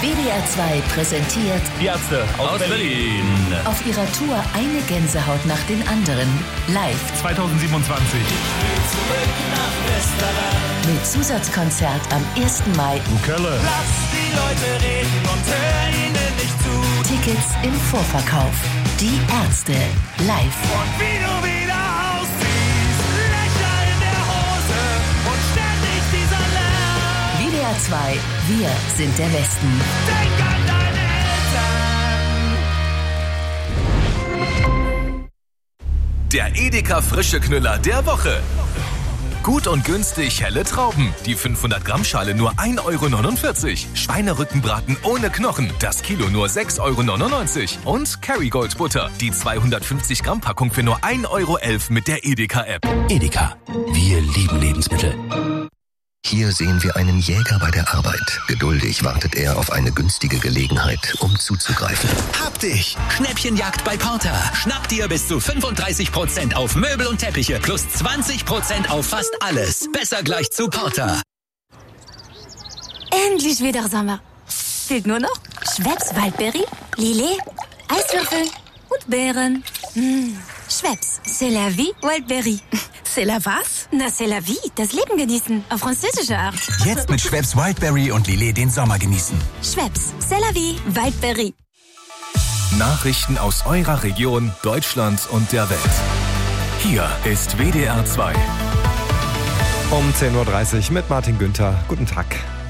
WDR 2 präsentiert Die Ärzte aus Berlin. Auf ihrer Tour eine Gänsehaut nach den anderen. Live 2027. mit Zusatzkonzert am 1. Mai. Kölle. Lass die Leute reden und hör ihnen nicht zu. Tickets im Vorverkauf. Die Ärzte live. Und wie du wieder aussiehst, Löcher in der Hose und ständig dieser Lärm. WDR 2, wir sind der Westen. Denk an deine Eltern. Der Edeka Frische Knüller der Woche. Gut und günstig helle Trauben. Die 500 Gramm Schale nur 1,49 €. Schweinerückenbraten ohne Knochen. Das Kilo nur 6,99 €. Und Kerrygold Butter. Die 250 Gramm Packung für nur 1,11 € mit der Edeka App. Edeka. Wir lieben Lebensmittel. Hier sehen wir einen Jäger bei der Arbeit. Geduldig wartet er auf eine günstige Gelegenheit, um zuzugreifen. Hab dich! Schnäppchenjagd bei Porter. Schnapp dir bis zu 35% auf Möbel und Teppiche plus 20% auf fast alles. Besser gleich zu Porter. Endlich wieder Sommer. Fehlt nur noch Schweppes Waldbeere, Lillet, Eiswürfel und Beeren. Schweppes, c'est la vie, Waldbeere. C'est la was? Na, c'est la vie, das Leben genießen, auf französische Art. Jetzt mit Schweppes Wildberry und Lillet den Sommer genießen. Schweppes, c'est la vie, Waldbeere. Nachrichten aus eurer Region, Deutschland und der Welt. Hier ist WDR 2. Um 10:30 Uhr mit Martin Günther. Guten Tag.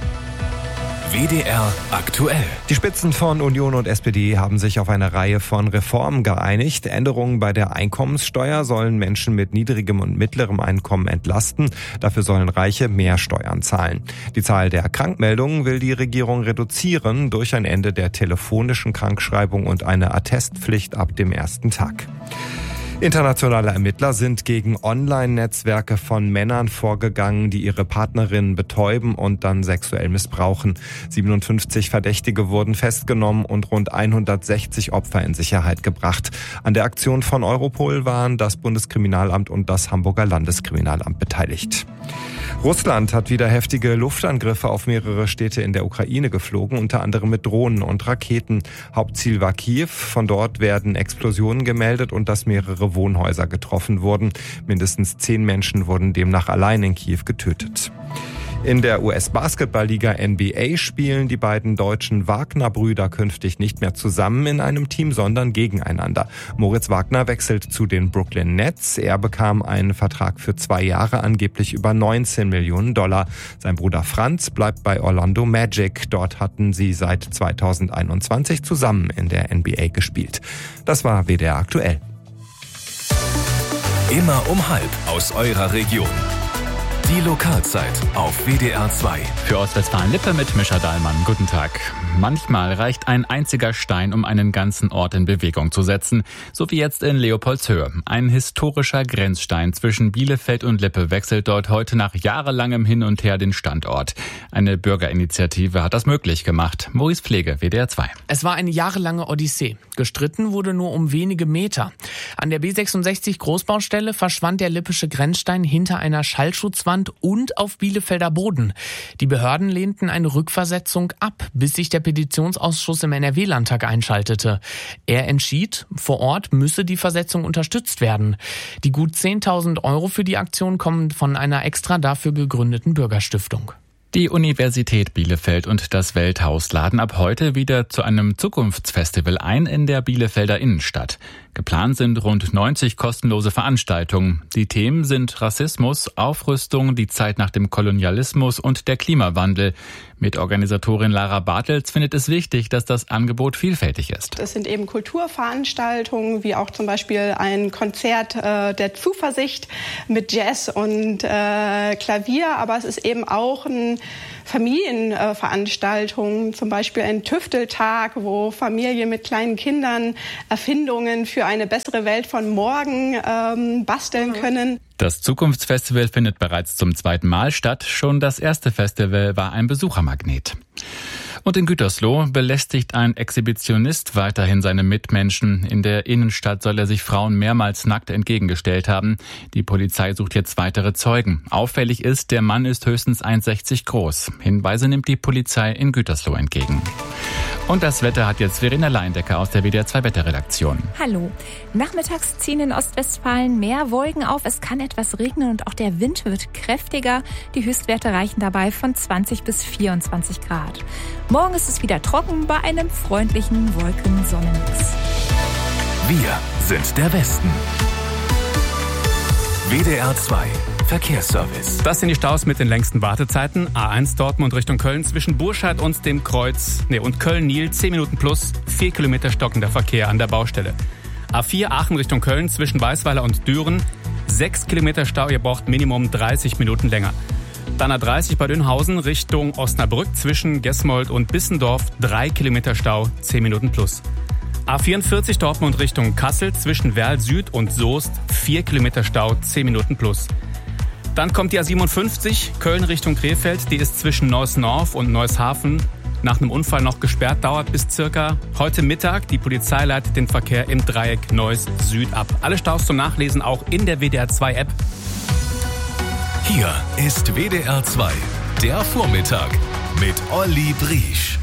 WDR aktuell. Die Spitzen von Union und SPD haben sich auf eine Reihe von Reformen geeinigt. Änderungen bei der Einkommenssteuer sollen Menschen mit niedrigem und mittlerem Einkommen entlasten. Dafür sollen Reiche mehr Steuern zahlen. Die Zahl der Krankmeldungen will die Regierung reduzieren durch ein Ende der telefonischen Krankschreibung und eine Attestpflicht ab dem ersten Tag. Internationale Ermittler sind gegen Online-Netzwerke von Männern vorgegangen, die ihre Partnerinnen betäuben und dann sexuell missbrauchen. 57 Verdächtige wurden festgenommen und rund 160 Opfer in Sicherheit gebracht. An der Aktion von Europol waren das Bundeskriminalamt und das Hamburger Landeskriminalamt beteiligt. Russland hat wieder heftige Luftangriffe auf mehrere Städte in der Ukraine geflogen, unter anderem mit Drohnen und Raketen. Hauptziel war Kiew. Von dort werden Explosionen gemeldet und dass mehrere Wohnhäuser getroffen wurden. Mindestens 10 Menschen wurden demnach allein in Kiew getötet. In der US-Basketballliga NBA spielen die beiden deutschen Wagner-Brüder künftig nicht mehr zusammen in einem Team, sondern gegeneinander. Moritz Wagner wechselt zu den Brooklyn Nets. Er bekam einen Vertrag für 2 Jahre, angeblich über 19 Millionen $. Sein Bruder Franz bleibt bei Orlando Magic. Dort hatten sie seit 2021 zusammen in der NBA gespielt. Das war WDR aktuell. Immer um 12 aus eurer Region. Die Lokalzeit auf WDR 2. Für Ostwestfalen-Lippe mit Mischa Dahlmann. Guten Tag. Manchmal reicht ein einziger Stein, um einen ganzen Ort in Bewegung zu setzen. So wie jetzt in Leopoldshöhe. Ein historischer Grenzstein zwischen Bielefeld und Lippe wechselt dort heute nach jahrelangem Hin und Her den Standort. Eine Bürgerinitiative hat das möglich gemacht. Maurice Pflege, WDR 2. Es war eine jahrelange Odyssee. Gestritten wurde nur um wenige Meter. An der B66 Großbaustelle verschwand der lippische Grenzstein hinter einer Schallschutzwand und auf Bielefelder Boden. Die Behörden lehnten eine Rückversetzung ab, bis sich der Petitionsausschuss im NRW-Landtag einschaltete. Er entschied, vor Ort müsse die Versetzung unterstützt werden. Die gut 10.000 € für die Aktion kommen von einer extra dafür gegründeten Bürgerstiftung. Die Universität Bielefeld und das Welthaus laden ab heute wieder zu einem Zukunftsfestival ein in der Bielefelder Innenstadt. Geplant sind rund 90 kostenlose Veranstaltungen. Die Themen sind Rassismus, Aufrüstung, die Zeit nach dem Kolonialismus und der Klimawandel. Mitorganisatorin Lara Bartels findet es wichtig, dass das Angebot vielfältig ist. Es sind eben Kulturveranstaltungen, wie auch zum Beispiel ein Konzert der Zuversicht mit Jazz und Klavier. Aber es ist eben auch ein Familienveranstaltungen, zum Beispiel ein Tüfteltag, wo Familien mit kleinen Kindern Erfindungen für eine bessere Welt von morgen basteln können. Das Zukunftsfestival findet bereits zum 2. Mal statt. Schon das erste Festival war ein Besuchermagnet. Und in Gütersloh belästigt ein Exhibitionist weiterhin seine Mitmenschen. In der Innenstadt soll er sich Frauen mehrmals nackt entgegengestellt haben. Die Polizei sucht jetzt weitere Zeugen. Auffällig ist, der Mann ist höchstens 1,60 groß. Hinweise nimmt die Polizei in Gütersloh entgegen. Und das Wetter hat jetzt Verena Leindecker aus der WDR 2 Wetterredaktion. Hallo. Nachmittags ziehen in Ostwestfalen mehr Wolken auf. Es kann etwas regnen und auch der Wind wird kräftiger. Die Höchstwerte reichen dabei von 20 bis 24 Grad. Morgen ist es wieder trocken bei einem freundlichen Wolken-Sonnenmix. Wir sind der Westen. WDR 2 Verkehrsservice. Das sind die Staus mit den längsten Wartezeiten. A1 Dortmund Richtung Köln zwischen Burscheid und dem Kreuz und Köln-Nil 10 Minuten plus, 4 Kilometer stockender Verkehr an der Baustelle. A4 Aachen Richtung Köln zwischen Weißweiler und Düren 6 Kilometer Stau, ihr braucht Minimum 30 Minuten länger. Dann A30 bei Dönhausen Richtung Osnabrück zwischen Gesmold und Bissendorf 3 Kilometer Stau, 10 Minuten plus. A44 Dortmund Richtung Kassel zwischen Werl Süd und Soest 4 Kilometer Stau, 10 Minuten plus. Dann kommt die A57 Köln Richtung Krefeld. Die ist zwischen Neuss-Norf und Neushafen nach einem Unfall noch gesperrt. Dauert bis circa heute Mittag. Die Polizei leitet den Verkehr im Dreieck Neuss-Süd ab. Alle Staus zum Nachlesen auch in der WDR 2 App. Hier ist WDR 2, der Vormittag mit Olli Briesch.